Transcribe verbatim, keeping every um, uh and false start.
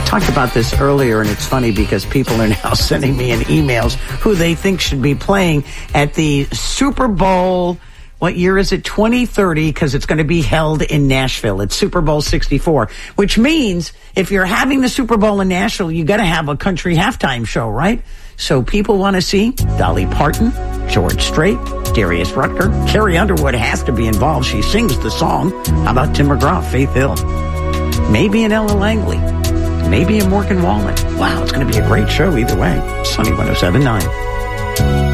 talked about this earlier, and it's funny because people are now sending me in emails who they think should be playing at the Super Bowl. What year is it? twenty thirty, because it's going to be held in Nashville. It's Super Bowl sixty-four, which means if you're having the Super Bowl in Nashville, you got to have a country halftime show, right? So people want to see Dolly Parton, George Strait, Darius Rucker. Carrie Underwood has to be involved. She sings the song. How about Tim McGraw, Faith Hill? Maybe an Ella Langley. Maybe a Morgan Wallen. Wow, it's going to be a great show either way. Sunny one oh seven point nine.